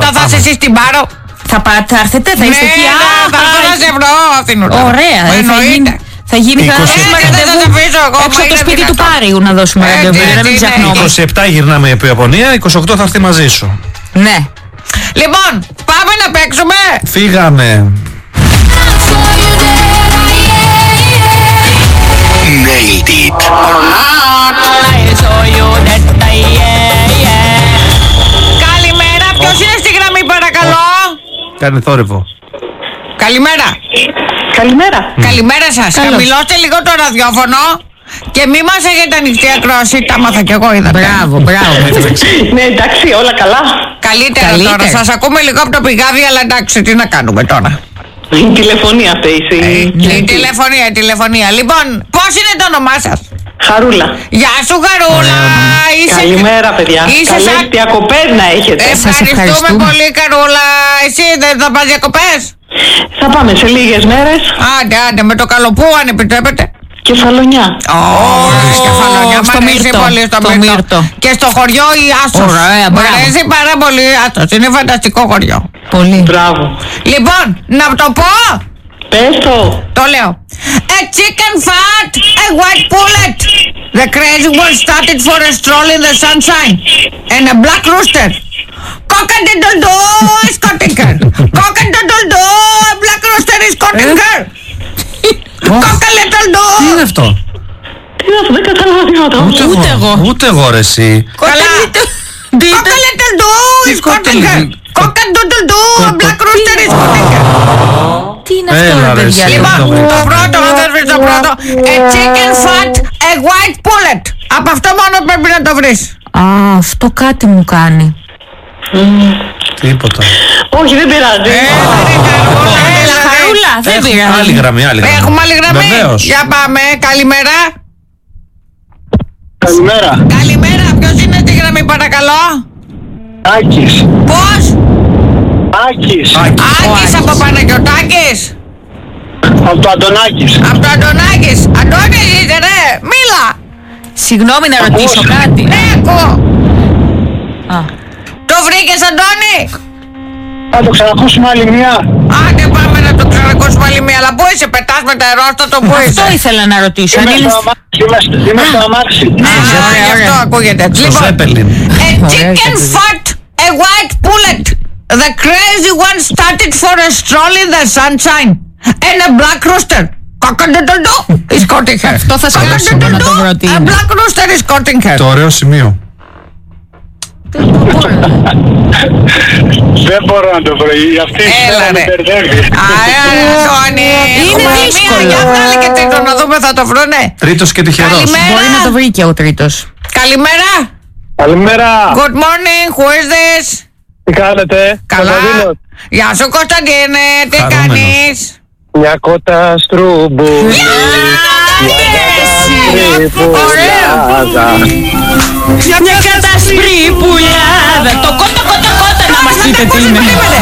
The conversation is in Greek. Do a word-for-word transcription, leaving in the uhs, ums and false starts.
όταν θα είσαι εσύ στην Πάρο. Θα, πα, θα έρθετε, θα είστε εκεί. Ναι, θα έρθω να σε βρω αυτήν ουρά. Ωραία, θα γίνει. Θα γίνει θα δώσουμε ραντεβού έξω από το σπίτι του Πάριου να δώσουμε ραντεβού. Να μην ξεχνάμε. είκοσι επτά γυρνάμε από Ιαπωνία, είκοσι οκτώ θα έρθει μαζί σου. Ναι. Λοιπόν, πάμε να παίξουμε. Φύγαμε. Nailed it. Καλημέρα, ποιος είναι στη γραμμή παρακαλώ? Κάνε θόρυβο. Καλημέρα. Καλημέρα. Καλημέρα σας. Χαμηλώστε λίγο το ραδιόφωνο και μη μας έχετε ανοιχτή ακρόαση. Τα μάθα κι εγώ, είδατε. Μπράβο, μπράβο. Ναι, εντάξει, όλα καλά. Καλύτερα, Καλύτερα. τώρα. Σας ακούμε λίγο από το πηγάδι, αλλά εντάξει, τι να κάνουμε τώρα. Η τηλεφωνία αυτή είσαι. Η τηλεφωνία, η τηλεφωνία. Λοιπόν, πώς είναι το όνομά σας? Χαρούλα. Γεια σου, Χαρούλα. Είσαι... Καλημέρα, παιδιά. Είσαι Καλές σαν- διακοπές να έχετε. Ευχαριστούμε, ευχαριστούμε. πολύ, Καρούλα. Εσύ δεν θα πας διακοπές? Θα πάμε σε λίγες μέρες. Άντε, άντε, με το καλοπού, αν επιτρέπετε. Κεφαλονιά. Ωραία, κεφαλονιά. Μ' στο αρέσει Μύρτο. πολύ στο Στο Μύρτο. Μύρτο. Και στο χωριό η Άσος. Ωραία, Μ' μπράβο. αρέσει πάρα πολύ η Άσος. Είναι φανταστικό χωριό. Πολύ. Μπράβο. Λοιπόν, να το πω. Πες το. Το λέω. A chicken fat, a white pullet. The crazy one started for a stroll in the sunshine. And a black rooster. Cock-a-doodle-doo is courting her. Cock-a-doodle-doo, a black rooster is courting her. Cock-a-little-doo. Τι είναι αυτό? Τι είναι αυτό, δεν κατάλαβα τίποτα. Ούτε εγώ. Ούτε εγώ ρε εσύ. Καλά. Cock-a-little-doo is courting her. Cock-a-doodle-doo, a black rooster is courting her. Τι είναι αυτό, Έλα, ρε ρε, παιδιά. εσύ. Λοιπόν, το βρήκα. το πρώτο, αν δεν βρεις το πρώτο. A chicken fat, a white pullet. Από αυτό μόνο πρέπει να το βρεις. Α, αυτό κάτι μου κάνει. Τίποτα. Όχι, δεν πειράζει. Έλα, Χαρούλα, δεν Έχουμε πειράζει. άλλη γραμμή, άλλη γραμμή. Έχουμε άλλη γραμμή. Βεβαίως. Για πάμε. Καλημέρα. Καλημέρα. Καλημέρα. Ποιος είναι στη γραμμή παρακαλώ? Άκης. Πώς? Άκης. Άκη. Άκης από Παναγιωτάκης. Από το Αντωνάκης. Από το Αντωνάκης. Αντώνης είσαι ρε. Μίλα. Συγγνώμη να ρωτήσω κάτι. Ναι, ακούω. Α, Το βρήκες, Αντώνη? Θα το ξανακούσουμε άλλη μια. Άντε πάμε να το ξανακούσουμε άλλη μία. Αλλά πού είσαι, πετάς με τα αερόστατο, πού αυτό είσαι? ήθελα να ρωτήσω. Αν Είμαι είναι... στο αμάξι. Είμαι- Είμαι στο αμάξι. Ναι, ωραία, ωραία, γι' αυτό ωραία. ακούγεται. Στο Λοιπόν, Ζέπελιν. a chicken fat, a white pullet. The crazy one started for a stroll in the sunshine. And a black rooster. Cock-a-doodle-doo is courting her. Αυτό θα σκεφτώ να το βρω τι A είναι. black rooster is courting her. Το ωραίο σημείο. Δεν μπορώ να το βρω. Αυτή η Έλα, σειρά με ρε. μπερδεύει. Άρα, Αντώνη. Είναι έχουμε δύσκολο. μία. Για βγάλε και τρίτο να δούμε, θα το βρουνε. Τρίτος και τυχερός. Καλημέρα. Μπορεί να το βρει και ο τρίτος. Καλημέρα. Καλημέρα. Good morning. Who is this? Τι κάνετε? Καλά. Κωνσταντίνος. Γεια σου, Κωνσταντίνε. Τι Χαρούμενος. κάνεις? Μια κότα στρούμπου. Μια κατασπρή πουλιάδα. Το κότο κότο κότο να μας πείτε τι είναι. Περίμενε.